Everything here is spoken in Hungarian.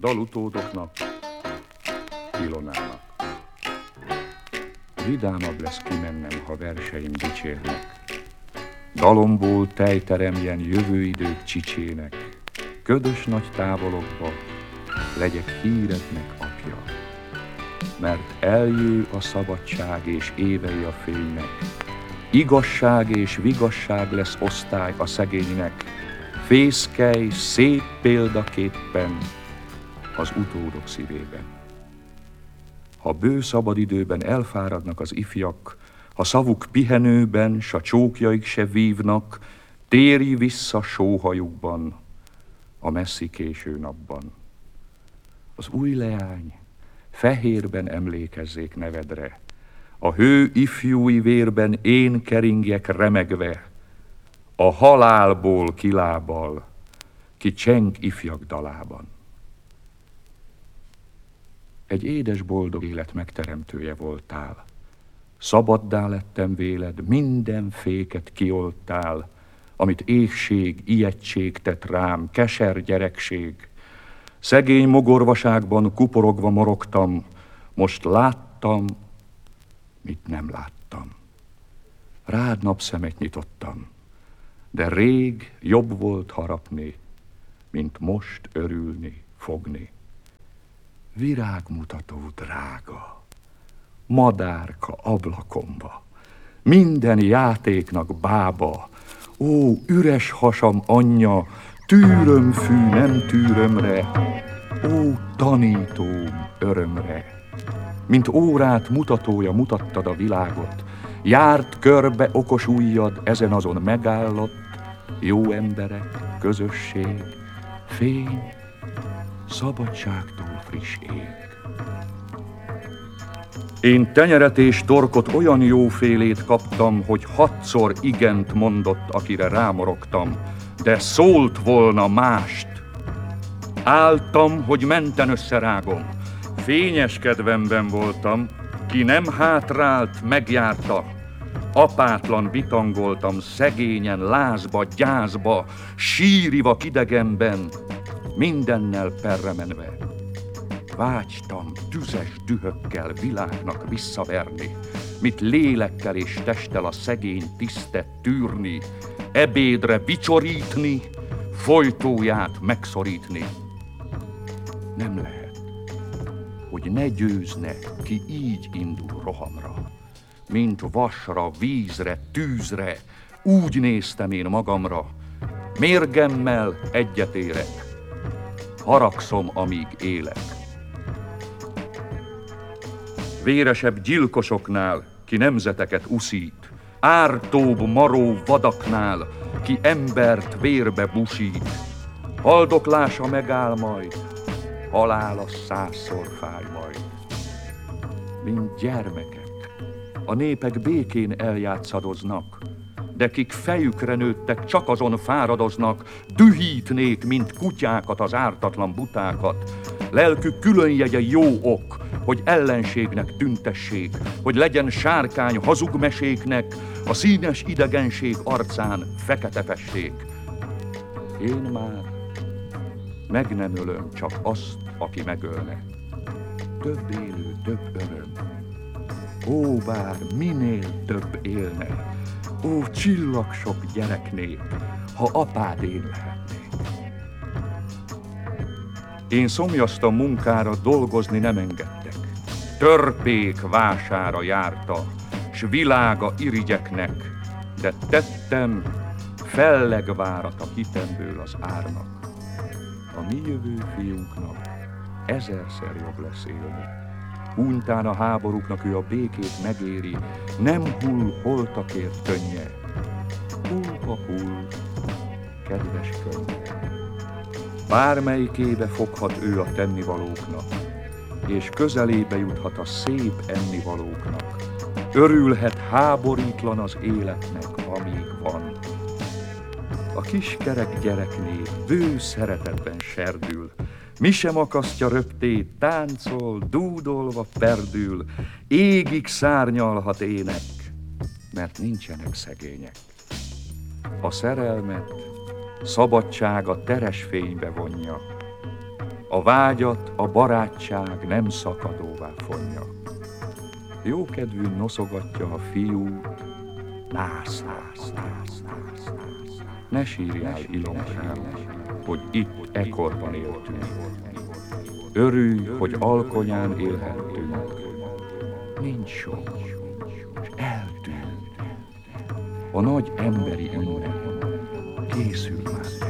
dalutódoknak, Ilonának. Vidámabb lesz kimennem, ha verseim dicsérnek. Dalomból tejteremjen jövő idők csicsének. Ködös nagy távolokba legyek hírednek apja. Mert eljő a szabadság és évei a fénynek. Igazság és vigasság lesz osztály a szegénynek. Fészkelj szép példaképpen az utódok szívében. Ha bő szabadidőben elfáradnak az ifjak, ha szavuk pihenőben, s a csókjaik se vívnak, térj vissza sóhajukban, a messzi késő napban. Az új leány, fehérben emlékezzék nevedre, a hő ifjúi vérben én keringjek remegve, a halálból kilábal, ki cseng ifjak dalában. Egy édes boldog élet megteremtője voltál, szabaddá lettem véled, minden féket kioltál, amit éhség, ijegység tett rám, keser gyerekség. Szegény mogorvaságban kuporogva morogtam, most láttam, mit nem láttam. Rád napszemet nyitottam, de rég jobb volt harapni, mint most örülni, fogni. Virágmutató drága, madárka ablakomba, minden játéknak bába, ó, üres hasam anyja, tűrömfű nem tűrömre, ó, tanítóm örömre. Mint órát mutatója mutattad a világot, járt körbe okos ujjad, ezen azon megállott, jó emberek, közösség, fény, szabadságtól friss ég. Én tenyeret és torkot olyan jófélét kaptam, hogy 6-szor igent mondott, akire rámorogtam, de szólt volna mást. Álltam, hogy menten összerágom, fényes kedvemben voltam, ki nem hátrált, megjárta. Apátlan bitangoltam, szegényen, lázba, gyászba, síriva kidegenben, mindennel perremenve. Vágytam tüzes dühökkel világnak visszaverni, mit lélekkel és testtel a szegény tisztet tűrni, ebédre vicsorítni, folytóját megszorítni. Nem lehet, hogy ne győzne, ki így indul rohamra, mint vasra, vízre, tűzre, úgy néztem én magamra, mérgemmel egyetérek, haragszom, amíg élek. Véresebb gyilkosoknál, ki nemzeteket uszít, ártóbb maró vadaknál, ki embert vérbe busít, haldoklása megáll majd, halála 100-szor fáj majd. Mint gyermekek, a népek békén eljátszadoznak, de kik fejükre nőttek, csak azon fáradoznak, dühítnék, mint kutyákat, az ártatlan butákat. Lelkük különjegye jó ok, hogy ellenségnek tüntessék, hogy legyen sárkány hazugmeséknek, a színes idegenség arcán fekete festék. Én már meg nem ölöm csak azt, aki megölne. Több élő, több öröm. Ó, bár minél több élne, ó, csillagsok gyereknép, ha apád én lehetnék. Én szomjaztam munkára, dolgozni nem engedtek. Törpék vására járta, s világa irigyeknek, de tettem fellegvárat a hitemből az árnak. A mi jövő fiunknak 1000-szer jobb lesz élni. Hunytán a háborúknak ő a békét megéri, nem hull holtakért könnye. Hull, ha hull, kedves könnye. Bármelyikébe foghat ő a tennivalóknak, és közelébe juthat a szép ennivalóknak. Örülhet háborítlan az életnek, amíg van. A kiskerek gyereknép bő szeretetben serdül, mi sem akasztja röptét, táncol, dúdolva perdül, égig szárnyalhat ének, mert nincsenek szegények. A szerelmet szabadsága teres fénybe vonja, a vágyat a barátság nem szakadóvá fonja. Jókedvűn noszogatja a fiút, nász. Ne sírjál, Ilomkám, hogy itt ekorban éltünk. Örülj, hogy alkonyán élhettünk. Nincs sok, s eltűnt. A nagy emberi ünnep készül már.